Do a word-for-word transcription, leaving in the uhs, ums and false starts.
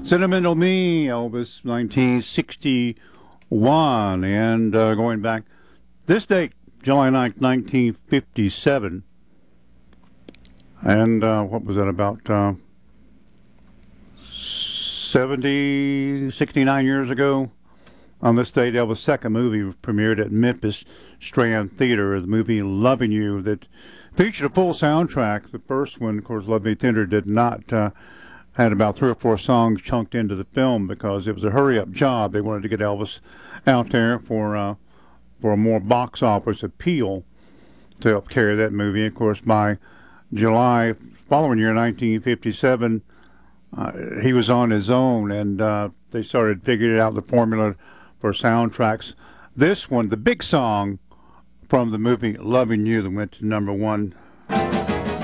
Sentimental Me, Elvis, nineteen sixty-one. And uh, going back, this date, July ninth, nineteen fifty-seven. And uh, what was that, about uh, seventy, sixty-nine years ago? On this date, Elvis' second movie premiered at Memphis Strand Theater, the movie Loving You, that featured a full soundtrack. The first one, of course, Love Me Tender, did not, uh, had about three or four songs chunked into the film because it was a hurry-up job. They wanted to get Elvis out there for, uh, for a more box office appeal to help carry that movie. Of course, by July following year, nineteen fifty-seven, uh, he was on his own, and uh, they started figuring out the formula for soundtracks. This one, the big song from the movie Loving You, that went to number one.